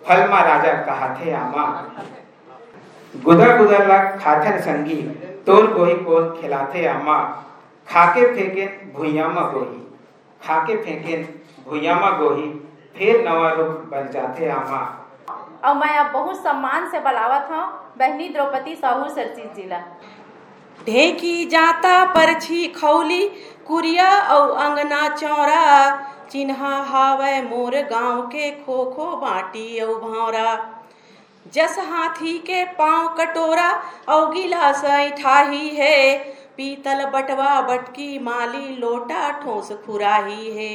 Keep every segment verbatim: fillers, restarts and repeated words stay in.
फल मा राजा कहाथे आमा। गुदर गुदर ला खाथन संगी तोर गोही कोन खिलाथे आमा। खाके फेंके भुइया मा गोही, खाके फेंके भुइया मा गोही, फिर नवा रुख बन जाते आमा। और मैं अब बहुत सम्मान से बुलावत हूँ बहनी द्रौपदी साहू सरसीस जिला। ढेकी जाता परछी खौली कुरिया और अंगना चौरा, चिन्हा हावे मोर गांव के खो खो बाटी और भावरा। जस हाथी के पांव कटोरा और गिलास ठाही है, पीतल बटवा बटकी माली लोटा ठोस खुराही है।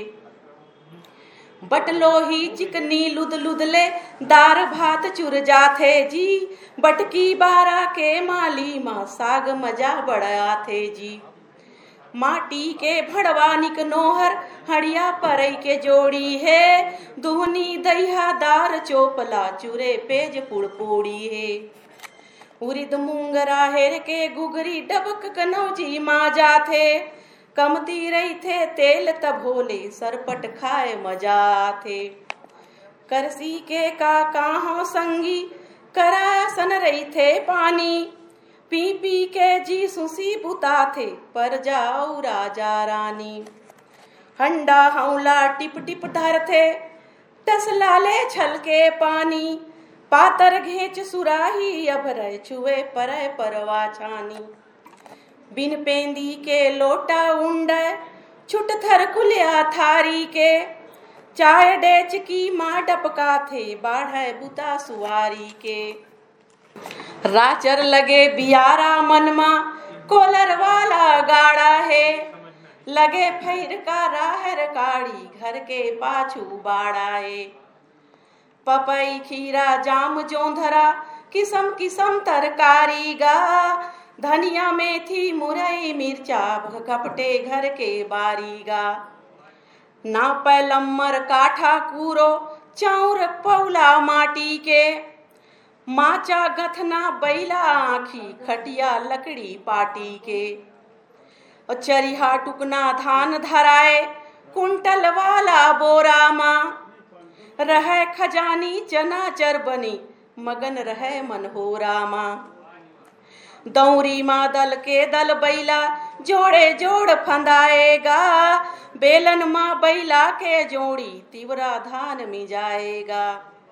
बटलोही चिकनी लुद लुदले दार भात चुर जाथे जी, बटकी बारा के माली माँ साग मजा बड़ा थे जी। माटी के भड़वा निक नोहर हड़िया परई के जोड़ी है, दुहनी दहिया दार चोपला चुरे पेज पुड़पोड़ी है। उरिद मुंगरा हेर के गुगरी डबक कनौजी माँ जाथे, कमती रही थे तेल तब भोले सरपट खाए मजा थे। करसी के का काहों संगी कराया सन रही थे पानी, पी पी के जी सुसी बुता थे पर जाओ राजा रानी। हंडा हौला टिप टिप धर थे टसला ले छल के पानी, पातर घेच सुराही अब रह छुए पर परवा छानी। बिन पेंदी के लोटा उंड छुट थर खुलिया थारी के, चाय डेच की माँ डपका थे बाढ़ बुता सुवारी के। राचर लगे बियारा मनमा कोलर वाला गाड़ा है, लगे फैर का राहर काड़ी घर के पाछू बाड़ा है। पपई खीरा जाम जोंधरा किसम किसम तरकारी गा, धनिया मेथी मुरई मिर्चा घपटे घर के बारीगा। नापे लम्मर काठा कूरो चाउर पौला माटी के, माचा गथना बैला आँखी खटिया लकड़ी पाटी के। चरिहा टुकना धान धराए कुंटल वाला बोरा माँ, रहे खजानी चना चर बनी मगन रहे मनहोरा माँ। दौरी माँ दल के दल बैला जोड़े जोड़ फंदाएगा, बेलन माँ बैला के जोड़ी तिवरा धान में जाएगा।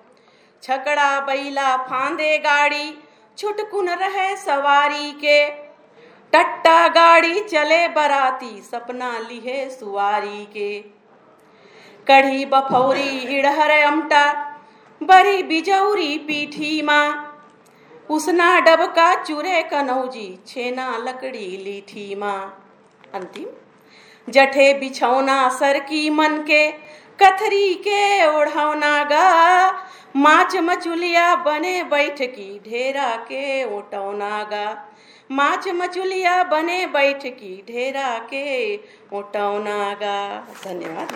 छकड़ा बैला फांदे गाड़ी छुटकुन रहे सवारी के, टट्टा गाड़ी चले बराती सपना लिहे सुवारी के। कढ़ी बफौरी इड़हर अमटा बड़ी बिजौरी पीठी माँ, उसना डबका चूरे कनौजी छेना लकड़ी लीठी माँ। अंतिम जठे बिछौना सर की मन के कथरी के ओढ़ौना गा, माछ मचुलिया बने बैठ की ढेरा के ओटौना गा। माछ मचुलिया बने बैठ की ढेरा के ओटौना गा। धन्यवाद।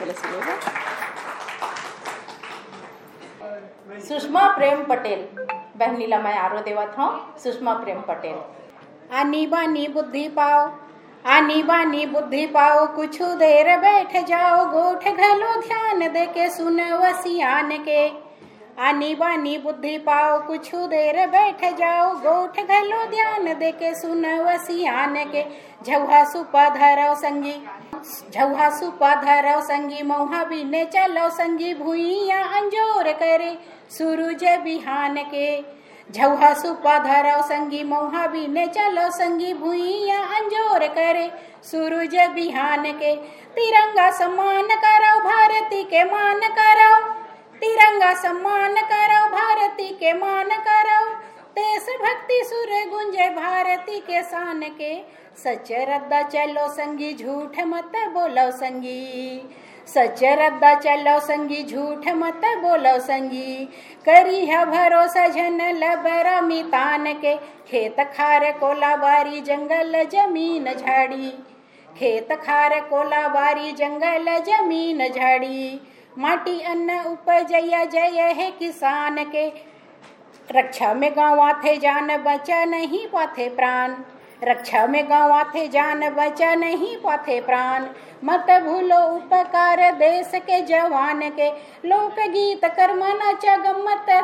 सुषमा प्रेम पटेल बहनी ला मैं आरो देवत हूँ। सुषमा प्रेम पटेल। आनी बानी बुद्धि पाओ, आनी बानी बुद्धि पाओ, कुछ देर बैठ जाओ, गोठ घलो ध्यान दे के सुन वसियान के। आनी बानी बुद्धि पाओ, कुछ देर बैठ जाओ, गोठ घलो ध्यान दे के सुन वसियान के। झौहा सुपा धरव संगी, झौहा सुपा धरव संगी, मौहा बिने चलो संगी, भुइया अंजोर करे सूरज बिहान के। झौहा सुपा धरव संगी, मौहा बिने चलो संगी, भुइया अंजोर करे सूरज बिहान के। तिरंगा सम्मान करो भारती के मान करो, तिरंगा सम्मान करो भारती के मान करो। देश भक्ति सुर गुंजे भारती के शान के। सच रद्दा चलो संगी, झूठ मत बोलो संगी, सच रद्दा चलो संगी, झूठ मत बोलो संगी। करी है भरोसा जन लबरा मितान के। खेत खार कोला बारी जंगल जमीन झाड़ी, खेत खार कोला बारी जंगल जमीन झाड़ी। माटी अन्न उपजया जय है किसान के। रक्षा में गाँव थे जान बचा नहीं पाथे प्राण, रक्षा में गाँव थे जान बचा नहीं पाथे प्राण। मत भूलो उपकार देश के जवान के। लोक गीत कर्म नाचा गम्मत